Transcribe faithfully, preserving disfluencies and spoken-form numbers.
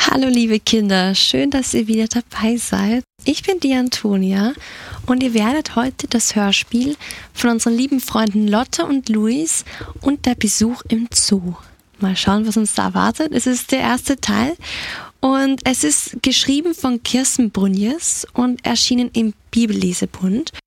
Hallo liebe Kinder, schön, dass ihr wieder dabei seid. Ich bin die Antonia und ihr werdet heute das Hörspiel von unseren lieben Freunden Lotte und Luis und der Besuch im Zoo. Mal schauen, was uns da erwartet. Es ist der erste Teil und es ist geschrieben von Kirsten Brunjes und erschienen im Bibellesebund.